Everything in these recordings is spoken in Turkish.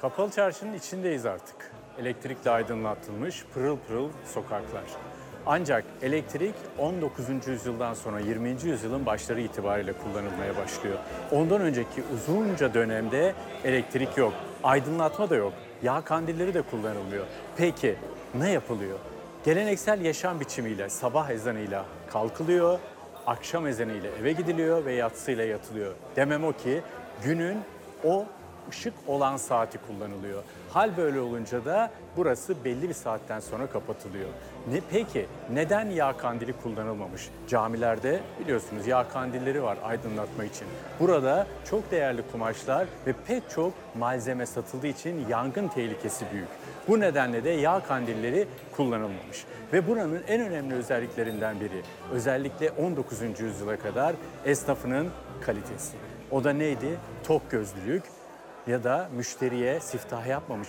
Kapalı çarşının içindeyiz artık. Elektrikle aydınlatılmış pırıl pırıl sokaklar. Ancak elektrik 19. yüzyıldan sonra 20. yüzyılın başları itibariyle kullanılmaya başlıyor. Ondan önceki uzunca dönemde elektrik yok, aydınlatma da yok, yağ kandilleri de kullanılmıyor. Peki ne yapılıyor? Geleneksel yaşam biçimiyle sabah ezanıyla kalkılıyor, akşam ezanıyla eve gidiliyor ve yatsıyla yatılıyor. Demem o ki günün o ışık olan saati kullanılıyor. Hal böyle olunca da burası belli bir saatten sonra kapatılıyor. Peki neden yağ kandili kullanılmamış? Camilerde biliyorsunuz yağ kandilleri var aydınlatma için. Burada çok değerli kumaşlar ve pek çok malzeme satıldığı için yangın tehlikesi büyük. Bu nedenle de yağ kandilleri kullanılmamış. Ve buranın en önemli özelliklerinden biri özellikle 19. yüzyıla kadar esnafının kalitesi. O da neydi? Tok gözlülük ya da müşteriye, siftah yapmamış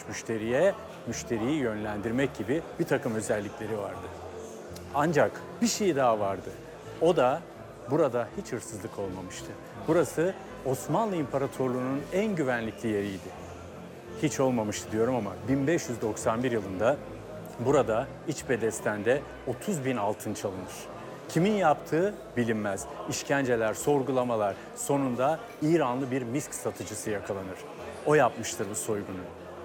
müşteriyi yönlendirmek gibi bir takım özellikleri vardı. Ancak bir şey daha vardı. O da burada hiç hırsızlık olmamıştı. Burası Osmanlı İmparatorluğu'nun en güvenlikli yeriydi. Hiç olmamıştı diyorum ama 1591 yılında burada iç bedestende 30 bin altın çalınır. Kimin yaptığı bilinmez. İşkenceler, sorgulamalar, sonunda İranlı bir misk satıcısı yakalanır. O yapmıştır bu soygunu.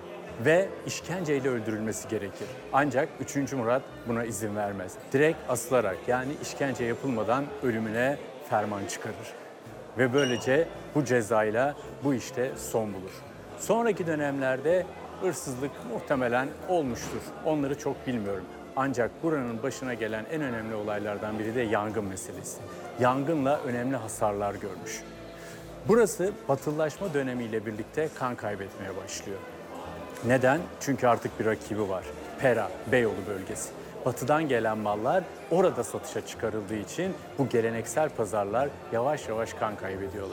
Ve işkenceyle öldürülmesi gerekir. Ancak 3. Murat buna izin vermez. Direkt asılarak yani işkence yapılmadan ölümüne ferman çıkarır. Ve böylece bu cezayla bu işte son bulur. Sonraki dönemlerde hırsızlık muhtemelen olmuştur. Onları çok bilmiyorum. Ancak buranın başına gelen en önemli olaylardan biri de yangın meselesi. Yangınla önemli hasarlar görmüş. Burası batılılaşma dönemiyle birlikte kan kaybetmeye başlıyor. Neden? Çünkü artık bir rakibi var. Pera, Beyoğlu bölgesi. Batıdan gelen mallar orada satışa çıkarıldığı için bu geleneksel pazarlar yavaş yavaş kan kaybediyorlar.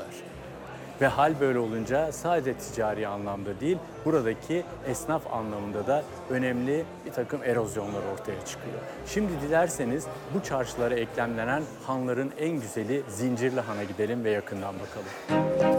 Ve hal böyle olunca sadece ticari anlamda değil, buradaki esnaf anlamında da önemli bir takım erozyonlar ortaya çıkıyor. Şimdi dilerseniz bu çarşılara eklemlenen hanların en güzeli Zincirlihan'a gidelim ve yakından bakalım.